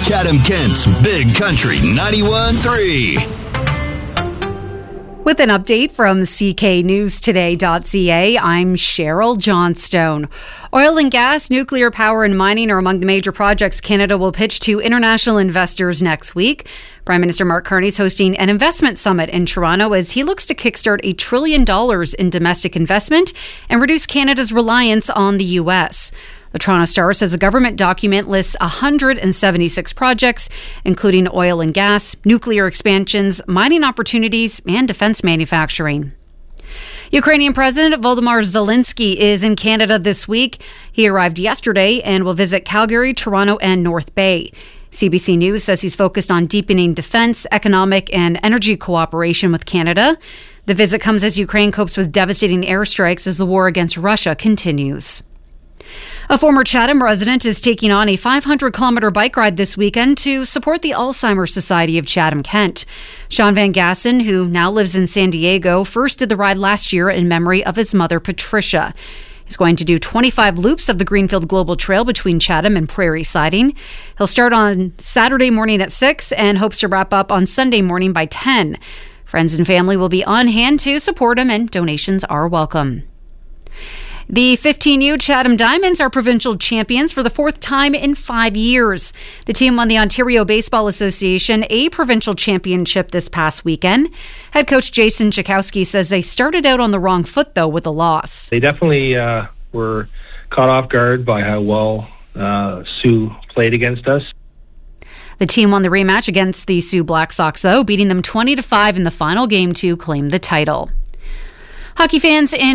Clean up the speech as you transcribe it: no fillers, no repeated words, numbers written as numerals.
Chatham-Kent's Big Country 91.3. With an update from cknewstoday.ca, I'm Cheryl Johnstone. Oil and gas, nuclear power and mining are among the major projects Canada will pitch to international investors next week. Prime Minister Mark Carney is hosting an investment summit in Toronto as he looks to kickstart $1 trillion in domestic investment and reduce Canada's reliance on the U.S. The Toronto Star says a government document lists 176 projects, including oil and gas, nuclear expansions, mining opportunities, and defense manufacturing. Ukrainian President Volodymyr Zelensky is in Canada this week. He arrived yesterday and will visit Calgary, Toronto, and North Bay. CBC News says he's focused on deepening defense, economic, and energy cooperation with Canada. The visit comes as Ukraine copes with devastating airstrikes as the war against Russia continues. A former Chatham resident is taking on a 500-kilometre bike ride this weekend to support the Alzheimer's Society of Chatham-Kent. Sean Van Gassen, who now lives in San Diego, first did the ride last year in memory of his mother, Patricia. He's going to do 25 loops of the Greenfield Global Trail between Chatham and Prairie Siding. He'll start on Saturday morning at 6 and hopes to wrap up on Sunday morning by 10. Friends and family will be on hand to support him, and donations are welcome. The 15U Chatham Diamonds are provincial champions for the fourth time in 5 years. The team won the Ontario Baseball Association A provincial championship this past weekend. Head coach Jason Chakowski says they started out on the wrong foot, though, with a loss. They definitely were caught off guard by how well Sioux played against us. The team won the rematch against the Sioux Black Sox, though, beating them 20-5 in the final game to claim the title. Hockey fans in